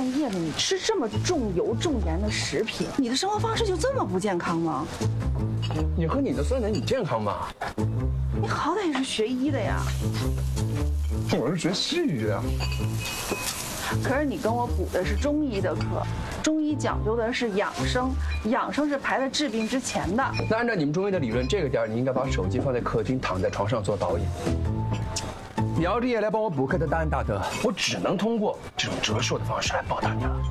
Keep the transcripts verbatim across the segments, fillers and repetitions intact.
半夜的，你吃这么重油重盐的食品，你的生活方式就这么不健康吗？ 你喝你的酸奶，你健康吗？ 你好歹也是学医的呀。 我是学西医的。 可是你跟我补的是中医的课，中医讲究的是养生，养生是排在治病之前的。 那按照你们中医的理论，这个点儿你应该把手机放在客厅，躺在床上做导演。你要是也来帮我补课的大恩大德，我只能通过这种折寿的方式来报答你了。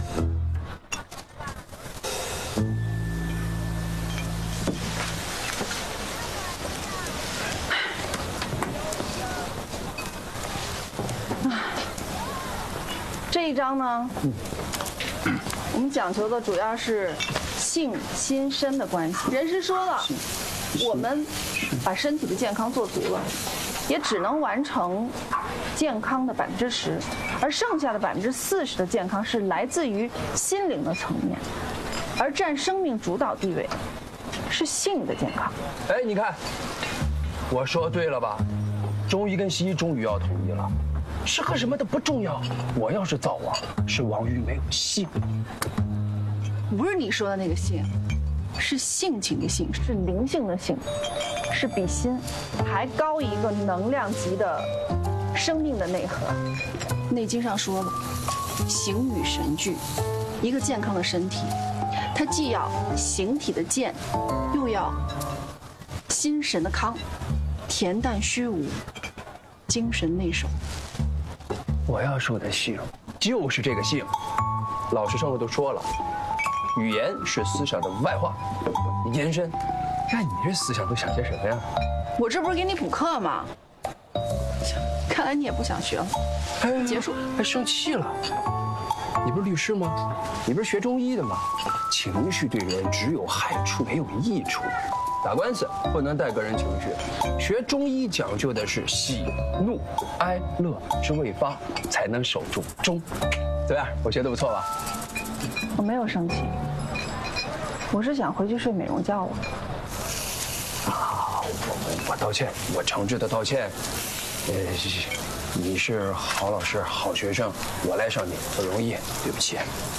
这一章呢，嗯，我们讲求的主要是性、心、身的关系。人师说了，我们把身体的健康做足了，也只能完成健康的百分之十，而剩下的百分之四十的健康是来自于心灵的层面，而占生命主导地位是性的健康。 哎，你看，我说对了吧？中医跟西医终于要统一了。吃喝什么的不重要，我要是早亡，是亡于没有性。 不是你说的那个性，是性情的性，是灵性的性，是比心还高一个能量级的生命的内核。《内经》上说了，形与神俱，一个健康的身体，它既要形体的健，又要心神的康，恬淡虚无，精神内守。 我要说的性，就是这个性。老师上课都说了，语言是思想的外化、延伸。那你这思想都想些什么呀？ 我这不是给你补课吗？看来你也不想学了。哎，结束。 还生气了？你不是律师吗？你不是学中医的吗？情绪对人只有害处没有益处。打官司不能带个人情绪，学中医讲究的是喜怒哀乐之未发，才能守住中。怎么样？我学得不错吧？ 我没有生气，我是想回去睡美容觉了。 啊，我我道歉，我诚挚的道歉。呃，你是好老师、好学生，我赖上你不容易，对不起。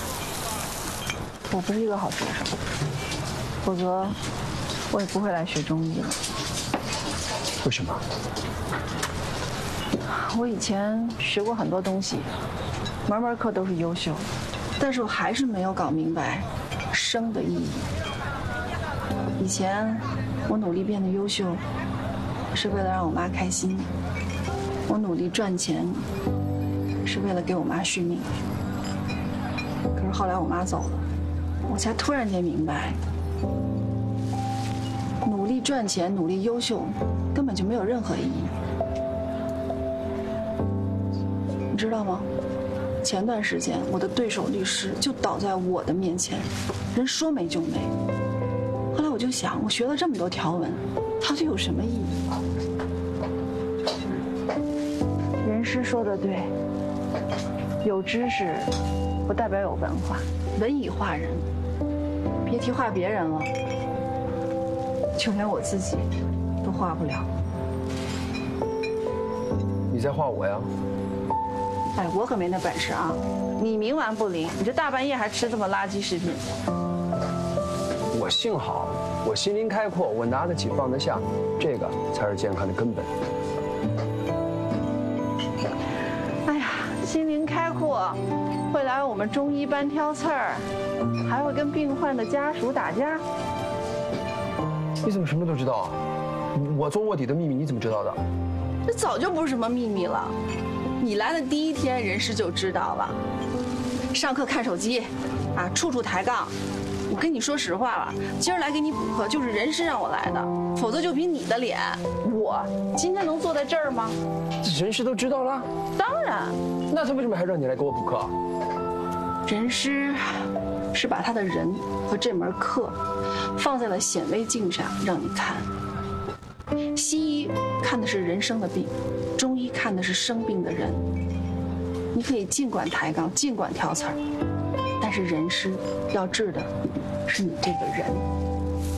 我不是一个好学生，否则我也不会来学中医了。 为什么？ 我以前学过很多东西，门门课都是优秀，但是我还是没有搞明白生的意义。以前我努力变得优秀，是为了让我妈开心；我努力赚钱，是为了给我妈续命。可是后来我妈走了，我才突然间明白，努力赚钱、努力优秀，根本就没有任何意义。你知道吗？前段时间我的对手律师就倒在我的面前，人说没就没。后来我就想，我学了这么多条文，它就有什么意义？人师说的对，有知识不代表有文化，文以化人，别提化别人了，就连我自己都化不了。 你在画我呀？ 哎，我可没那本事啊！你冥顽不灵，你这大半夜还吃这么垃圾食品。 我性好，我心灵开阔，我拿得起放得下，这个才是健康的根本。 哎呀，心灵开阔，会来我们中医班挑刺儿，还会跟病患的家属打架。 你怎么什么都知道啊？我做卧底的秘密你怎么知道的？ 这早就不是什么秘密了。你来的第一天，人事就知道了。上课看手机，啊，处处抬杠。我跟你说实话吧，今儿来给你补课就是人事让我来的，否则就凭你的脸，我今天能坐在这儿吗？ 这人事都知道了。 当然。 那他为什么还让你来给我补课？ 人师是把他的人和这门课放在了显微镜上让你看。西医看的是人生的病，中医看的是生病的人。你可以尽管抬杠，尽管挑刺儿，但是人师要治的是你这个人。